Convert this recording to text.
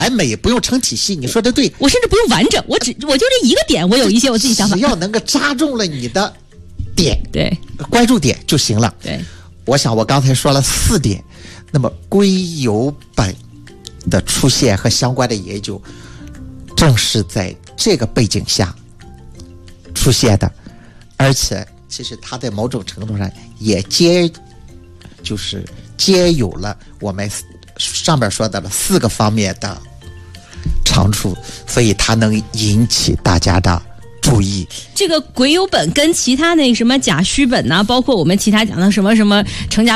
哎，美不用成体系，你说的对。 我甚至不用完整，我就这一个点，我有一些我自己想法。 只要能够扎中了你的点， 对， 关注点就行了。 对， 我想我刚才说了4点，那么归有本的出现和相关的研究，正是在这个背景下出现的，而且其实它在某种程度上也皆有了我们上面说的了4个方面的长处，所以它能引起大家的注意。 这个癸酉本跟其他那什么甲戌本呐、包括我们其他讲的什么成家